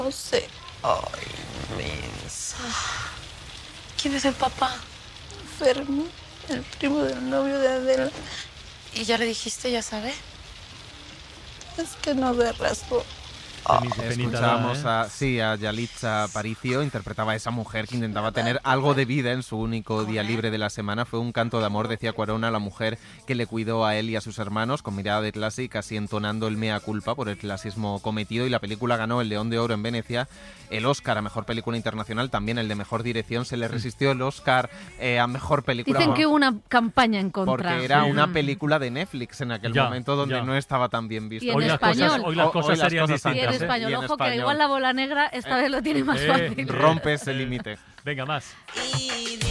No sé. Ay, mensa. ¿Quién es el papá? Fermi, el primo del novio de Adela. ¿Y ya le dijiste, ya sabe? Es que no ve rasgo. Escuchábamos a Yalitza Aparicio, interpretaba a esa mujer que intentaba tener algo de vida en su único día libre de la semana. Fue un canto de amor, decía Cuarón, a la mujer que le cuidó a él y a sus hermanos, con mirada de clase y casi entonando el mea culpa por el clasismo cometido. Y la película ganó el León de Oro en Venecia, el Oscar a Mejor Película Internacional, también el de Mejor Dirección. Se le resistió el Oscar a Mejor Película. Dicen que hubo una campaña en contra. Porque era una película de Netflix en aquel momento donde no estaba tan bien visto. Y en español. Hoy las cosas serían distintas. En español, ojo, que igual la bola negra esta vez lo tiene más fácil. Rompe ese límite. Venga, más.